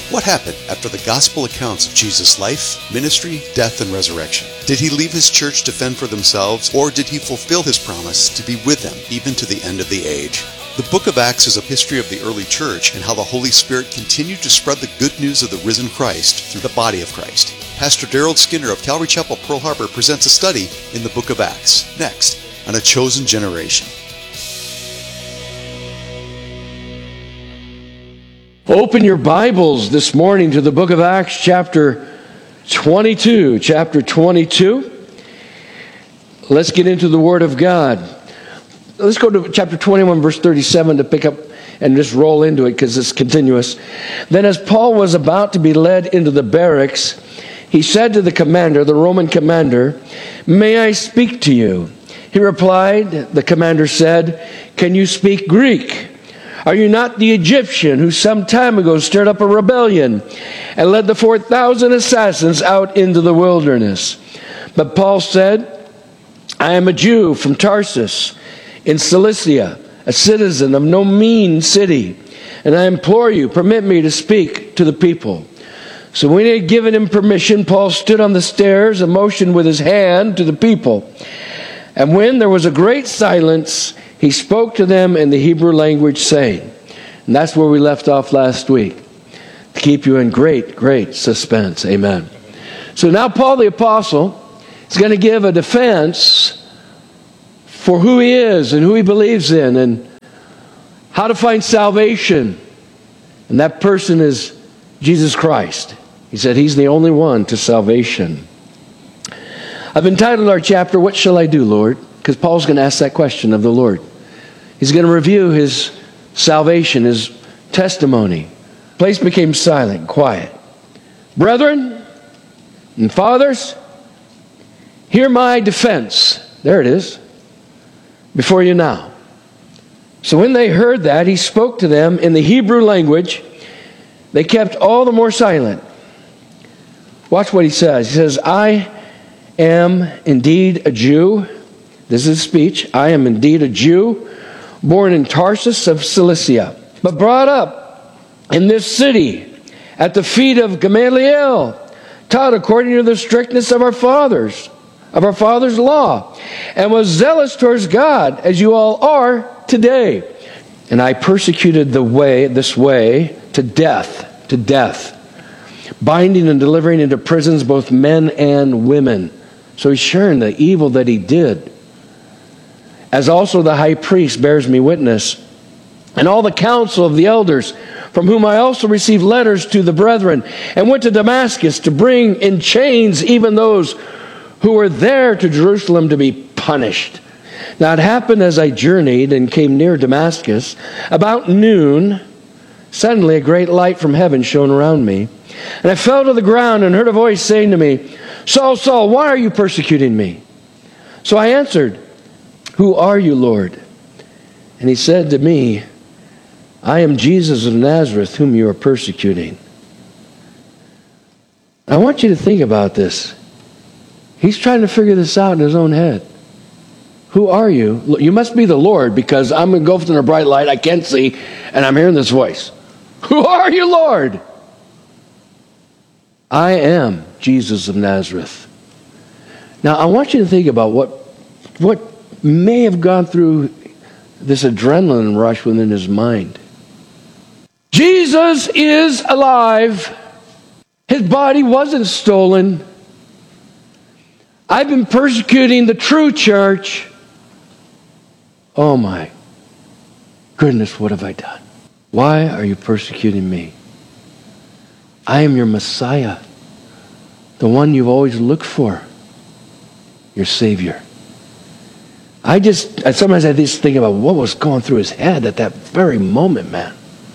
What happened after the gospel accounts of Jesus' life, ministry, death, and resurrection? Did he leave his church to fend for themselves, or did he fulfill his promise to be with them even to the end of the age? The book of Acts is a history of the early church and how the Holy Spirit continued to spread the good news of the risen Christ through the body of Christ. Pastor Daryl Skinner of Calvary Chapel, Pearl Harbor presents a study in the book of Acts, next on A Chosen Generation. Open your Bibles this morning to the book of Acts, chapter 22. Chapter 22. Let's get into the Word of God. Let's go to chapter 21, verse 37 to pick up and just roll into it because it's continuous. Then as Paul was about to be led into the barracks, he said to the commander, the Roman commander, "May I speak to you?" He replied, the commander said, "Can you speak Greek? Are you not the Egyptian who some time ago stirred up a rebellion and led the 4,000 assassins out into the wilderness?" But Paul said, "I am a Jew from Tarsus in Cilicia, a citizen of no mean city, and I implore you, permit me to speak to the people." So when he had given him permission, Paul stood on the stairs and motioned with his hand to the people. And when there was a great silence, he spoke to them in the Hebrew language, saying, and that's where we left off last week, to keep you in great, great suspense. Amen. So now Paul the Apostle is going to give a defense for who he is and who he believes in and how to find salvation. And that person is Jesus Christ. He said he's the only one to salvation. I've entitled our chapter, "What Shall I Do, Lord?" Because Paul's going to ask that question of the Lord. He's going to review his salvation, his testimony. The place became silent, quiet. "Brethren and fathers, hear my defense." There it is. "Before you now." So when they heard that, he spoke to them in the Hebrew language. They kept all the more silent. Watch what he says. He says, "I am indeed a Jew." This is speech. "I am indeed a Jew, born in Tarsus of Cilicia, but brought up in this city at the feet of Gamaliel, taught according to the strictness of our fathers' law, and was zealous towards God, as you all are today. And I persecuted this way to death, binding and delivering into prisons both men and women." So he's sharing the evil that he did. "As also the high priest bears me witness, and all the council of the elders, from whom I also received letters to the brethren, and went to Damascus to bring in chains even those who were there to Jerusalem to be punished. Now it happened as I journeyed and came near Damascus, about noon, suddenly a great light from heaven shone around me. And I fell to the ground and heard a voice saying to me, 'Saul, Saul, why are you persecuting me?' So I answered, 'Who are you, Lord?' And he said to me, 'I am Jesus of Nazareth, whom you are persecuting.'" I want you to think about this. He's trying to figure this out in his own head. Who are you? You must be the Lord, because I'm engulfed in a bright light, I can't see, and I'm hearing this voice. Who are you, Lord? "I am Jesus of Nazareth." Now, I want you to think about what may have gone through this adrenaline rush within his mind. Jesus is alive. His body wasn't stolen. I've been persecuting the true church. Oh my goodness, what have I done? Why are you persecuting me? I am your Messiah, the one you've always looked for, your Savior. Sometimes I just think about what was going through his head at that very moment, man.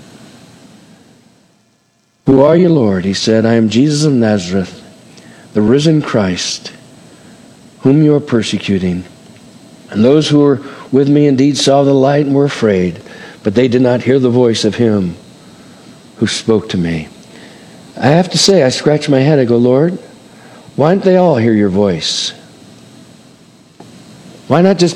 "Who are you, Lord?" He said, "I am Jesus of Nazareth, the risen Christ, whom you are persecuting. And those who were with me indeed saw the light and were afraid, but they did not hear the voice of him who spoke to me." I have to say, I scratch my head. I go, "Lord, why don't they all hear your voice? Why not just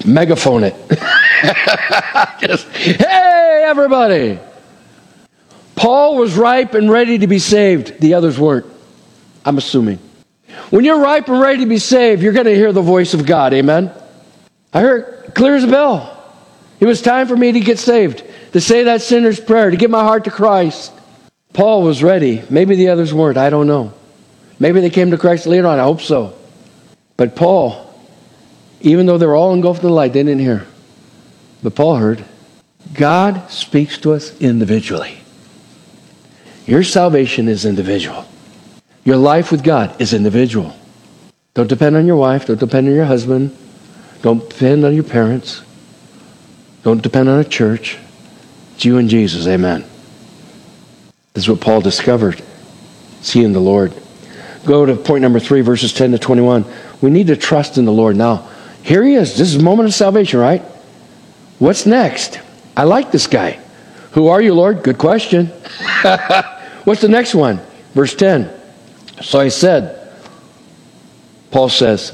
megaphone it?" Just, "Hey, everybody, Paul was ripe and ready to be saved. The others weren't, I'm assuming. When you're ripe and ready to be saved, you're going to hear the voice of God. Amen? I heard clear as a bell. It was time for me to get saved, to say that sinner's prayer, to give my heart to Christ. Paul was ready. Maybe the others weren't. I don't know. Maybe they came to Christ later on. I hope so. But Paul, even though they were all engulfed in the light, they didn't hear. But Paul heard. God speaks to us individually. Your salvation is individual. Your life with God is individual. Don't depend on your wife. Don't depend on your husband. Don't depend on your parents. Don't depend on a church. It's you and Jesus. Amen. This is what Paul discovered. It's he and the Lord. Go to point number 3, verses 10 to 21. We need to trust in the Lord. Now, here he is. This is a moment of salvation, right? What's next? I like this guy. Who are you, Lord? Good question. What's the next one? Verse 10. So I said, Paul says,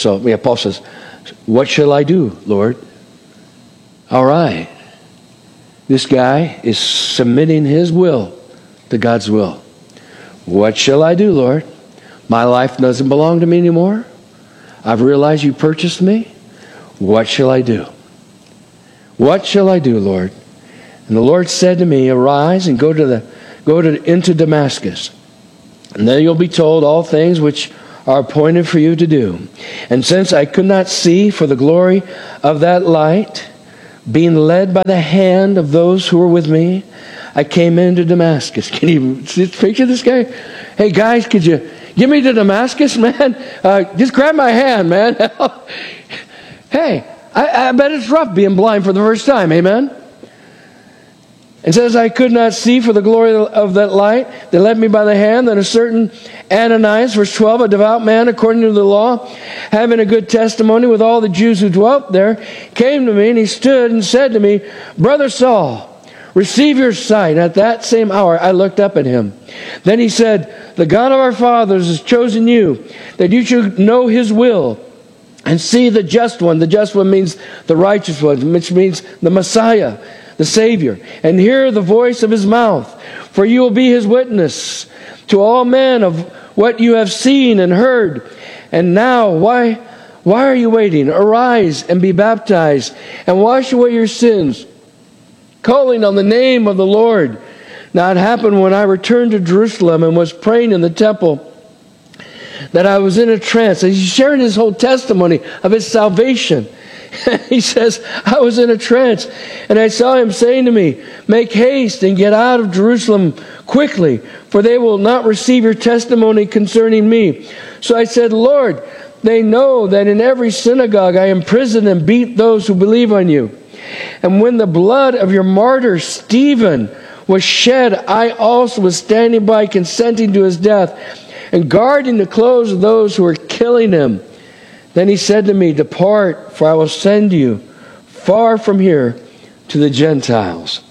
what shall I do, Lord? All right. This guy is submitting his will to God's will. What shall I do, Lord? My life doesn't belong to me anymore. I've realized you purchased me. What shall I do? What shall I do, Lord? And the Lord said to me, arise and go into Damascus. And then you'll be told all things which are appointed for you to do. And since I could not see for the glory of that light, being led by the hand of those who were with me, I came into Damascus. Can you picture this guy? Hey guys, could you get me to Damascus, man? Just grab my hand, man. Hey, I bet it's rough being blind for the first time. Amen? And says, I could not see for the glory of that light. They led me by the hand. Then a certain Ananias, verse 12, a devout man according to the law, having a good testimony with all the Jews who dwelt there, came to me, and he stood and said to me, Brother Saul, receive your sight. At that same hour I looked up at him. Then he said, the God of our fathers has chosen you, that you should know his will, and see the just one. The just one means the righteous one, which means the Messiah, the Savior, and hear the voice of his mouth. For you will be his witness to all men of what you have seen and heard. And now, why are you waiting? Arise and be baptized, and wash away your sins, calling on the name of the Lord. Now it happened when I returned to Jerusalem and was praying in the temple, that I was in a trance. And he's sharing his whole testimony of his salvation. He says, I was in a trance, and I saw him saying to me, make haste and get out of Jerusalem quickly, for they will not receive your testimony concerning me. So I said, Lord, they know that in every synagogue I imprison and beat those who believe on you. And when the blood of your martyr Stephen was shed, I also was standing by, consenting to his death, and guarding the clothes of those who were killing him. Then he said to me, depart, for I will send you far from here to the Gentiles.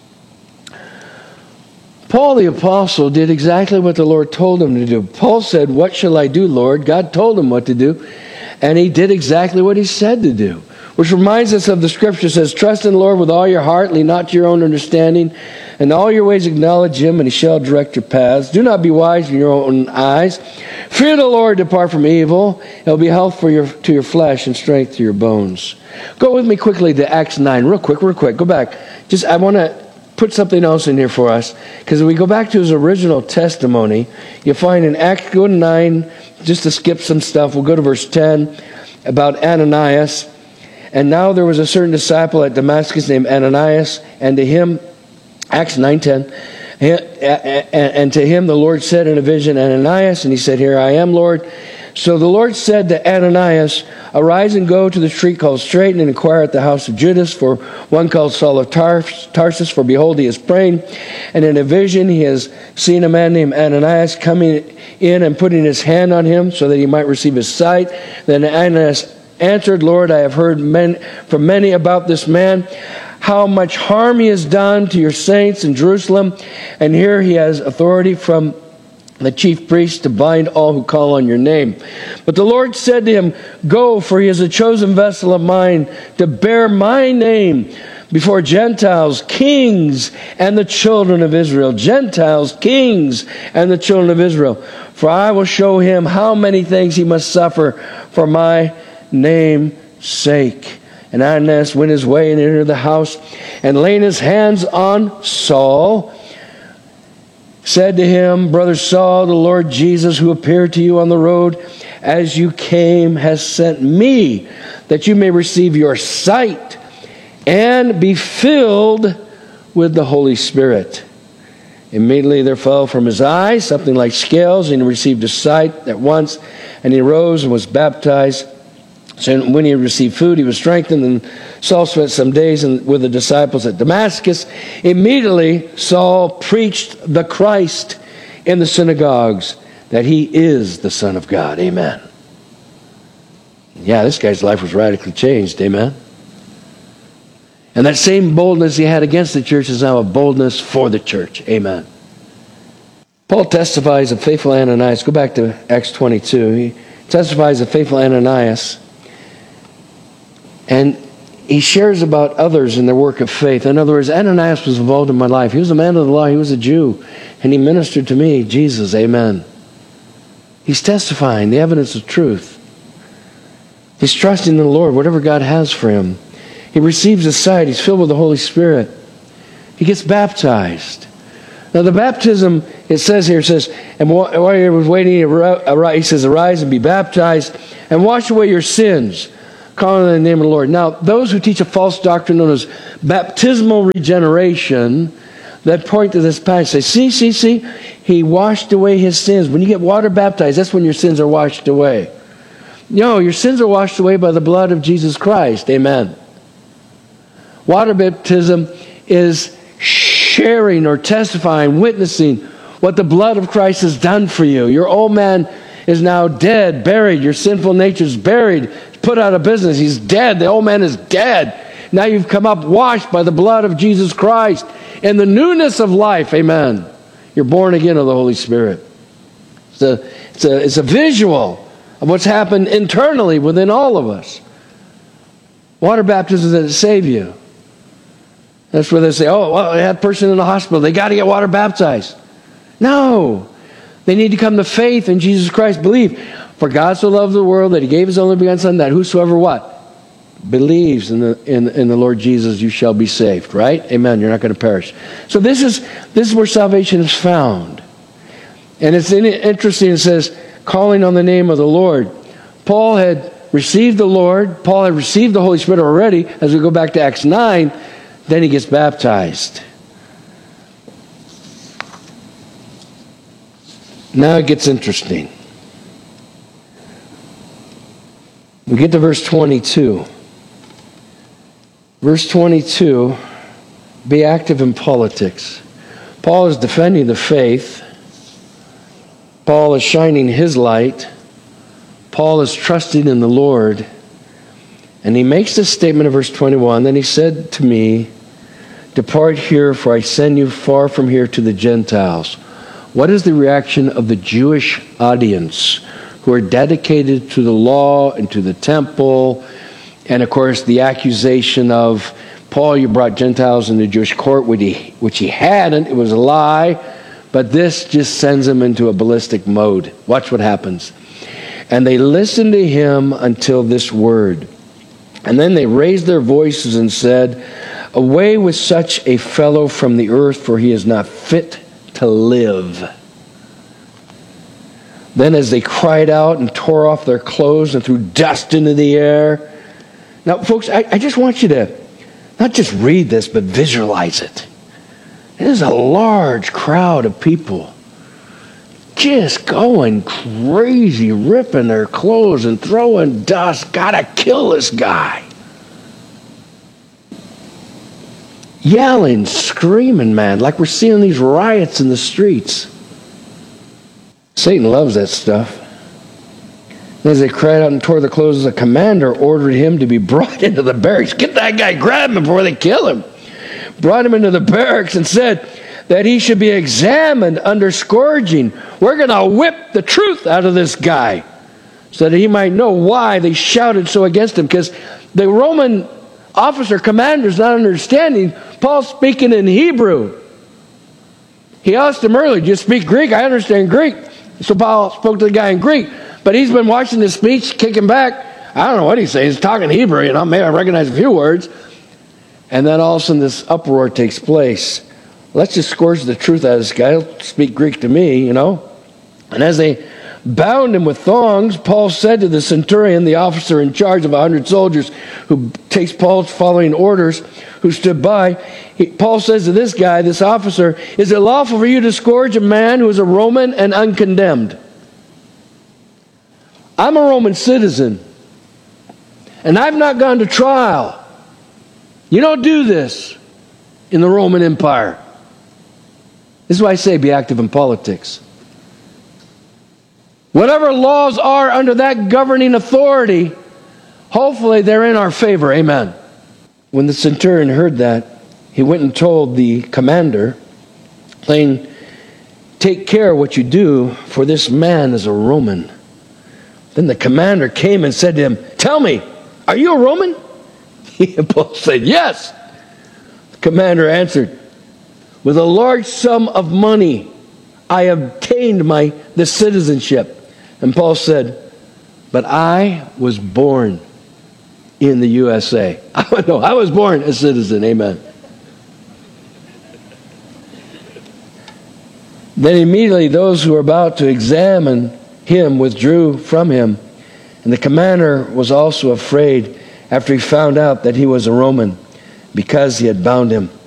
Paul the apostle did exactly what the Lord told him to do. Paul said, what shall I do, Lord? God told him what to do, and he did exactly what he said to do. Which reminds us of the scripture says, trust in the Lord with all your heart, lean not to your own understanding, and all your ways acknowledge him, and he shall direct your paths. Do not be wise in your own eyes. Fear the Lord, depart from evil. It will be health to your flesh and strength to your bones. Go with me quickly to Acts 9. Real quick. Go back. I want to put something else in here for us, because if we go back to his original testimony, you'll find in Acts, go to 9, just to skip some stuff, we'll go to verse 10 about Ananias. And now there was a certain disciple at Damascus named Ananias, and to him, Acts 9:10, and to him the Lord said in a vision, Ananias, and he said, here I am, Lord. So the Lord said to Ananias, arise and go to the street called Straight, and inquire at the house of Judas for one called Saul of Tarsus, for behold, he is praying. And in a vision he has seen a man named Ananias coming in and putting his hand on him so that he might receive his sight. Then Ananias answered, Lord, I have heard from many about this man, how much harm he has done to your saints in Jerusalem, and here he has authority from the chief priests to bind all who call on your name. But the Lord said to him, go, for he is a chosen vessel of mine to bear my name before Gentiles, kings, and the children of Israel. Gentiles, kings, and the children of Israel. For I will show him how many things he must suffer for my name's sake. And Ananias went his way and entered the house, and laying his hands on Saul, said to him, Brother Saul, the Lord Jesus, who appeared to you on the road as you came, has sent me, that you may receive your sight and be filled with the Holy Spirit. Immediately there fell from his eyes something like scales, and he received his sight at once, and he rose and was baptized. So when he received food, he was strengthened, and Saul spent some days with the disciples at Damascus. Immediately Saul preached the Christ in the synagogues, that he is the Son of God. Amen. Yeah, this guy's life was radically changed. Amen. And that same boldness he had against the church is now a boldness for the church. Amen. Paul testifies of faithful Ananias. Go back to Acts 22. He testifies of faithful Ananias. And he shares about others in their work of faith. In other words, Ananias was involved in my life. He was a man of the law. He was a Jew. And he ministered to me, Jesus. Amen. He's testifying the evidence of truth. He's trusting in the Lord, whatever God has for him. He receives his sight. He's filled with the Holy Spirit. He gets baptized. Now the baptism, it says here, and while he was waiting, he says, arise and be baptized and wash away your sins, calling on the name of the Lord. Now, those who teach a false doctrine known as baptismal regeneration that point to this passage say, see, he washed away his sins. When you get water baptized, that's when your sins are washed away. No, your sins are washed away by the blood of Jesus Christ. Amen. Water baptism is sharing or testifying, witnessing what the blood of Christ has done for you. Your old man is now dead, buried. Your sinful nature is buried, put out of business. He's dead. The old man is dead. Now you've come up washed by the blood of Jesus Christ in the newness of life. Amen. You're born again of the Holy Spirit. It's a visual of what's happened internally within all of us. Water baptism doesn't save you. That's where they say, oh, well, that person in the hospital, they got to get water baptized. No. They need to come to faith in Jesus Christ. Believe. For God so loved the world that he gave his only begotten Son, that whosoever what? Believes in the Lord Jesus, you shall be saved. Right? Amen. You're not going to perish. So this is where salvation is found. And it's interesting. It says, calling on the name of the Lord. Paul had received the Lord. Paul had received the Holy Spirit already. As we go back to Acts 9, then he gets baptized. Now it gets interesting. We get to verse 22. Verse 22, be active in politics. Paul is defending the faith. Paul is shining his light. Paul is trusting in the Lord. And he makes this statement in verse 21. Then he said to me, depart here, for I send you far from here to the Gentiles. What is the reaction of the Jewish audience who are dedicated to the law and to the temple? And of course, the accusation of, Paul, you brought Gentiles in the Jewish court, which he hadn't. It was a lie. But this just sends him into a ballistic mode. Watch what happens. And they listened to him until this word. And then they raised their voices and said, away with such a fellow from the earth, for he is not fit to live. Then as they cried out and tore off their clothes and threw dust into the air. Now, folks, I just want you to not just read this, but visualize it. There's a large crowd of people just going crazy, ripping their clothes and throwing dust. Gotta kill this guy. Yelling, screaming, man, like we're seeing these riots in the streets. Satan loves that stuff. And as they cried out and tore their clothes, the commander ordered him to be brought into the barracks. Get that guy, grab him before they kill him. Brought him into the barracks and said that he should be examined under scourging. We're going to whip the truth out of this guy so that he might know why they shouted so against him. Because the Roman officer, commander's not understanding. Paul's speaking in Hebrew. He asked him earlier, do you speak Greek? I understand Greek. So Paul spoke to the guy in Greek. But he's been watching this speech, kicking back. I don't know what he's saying. He's talking Hebrew, maybe I recognize a few words. And then all of a sudden this uproar takes place. Let's just scourge the truth out of this guy. He'll speak Greek to me, And as they bound him with thongs, Paul said to the centurion, the officer in charge of 100 soldiers, who takes Paul's following orders, who stood by, Paul says to this guy, this officer, is it lawful for you to scourge a man who is a Roman and uncondemned? I'm a Roman citizen, and I've not gone to trial. You don't do this in the Roman Empire. This is why I say be active in politics. Whatever laws are under that governing authority, hopefully they're in our favor. Amen. When the centurion heard that, he went and told the commander, saying, take care what you do, for this man is a Roman. Then the commander came and said to him, tell me, are you a Roman? Paul said, yes. The commander answered, with a large sum of money I obtained the citizenship. And Paul said, but I was born in the USA. I was born a citizen. Amen. Then immediately those who were about to examine him withdrew from him. And the commander was also afraid after he found out that he was a Roman, because he had bound him.